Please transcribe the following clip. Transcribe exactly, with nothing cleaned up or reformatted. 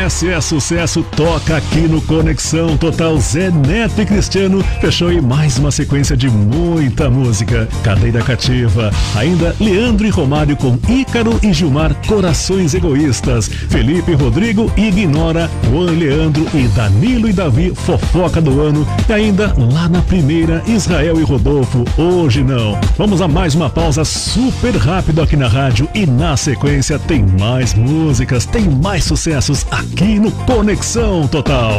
conhece, é sucesso, toca aqui no Conexão Total. Zé Neto e Cristiano fechou em mais uma sequência de muita música. Cadeira Cativa, ainda Leandro e Romário com Ícaro e Gilmar, Corações Egoístas. Felipe e Rodrigo, Ignora, Juan e Leandro e Danilo e Davi, Fofoca do Ano. E ainda lá na primeira, Israel e Rodolfo, Hoje Não. Vamos a mais uma pausa super rápido aqui na rádio e na sequência tem mais músicas, tem mais sucessos aqui no Conexão Total.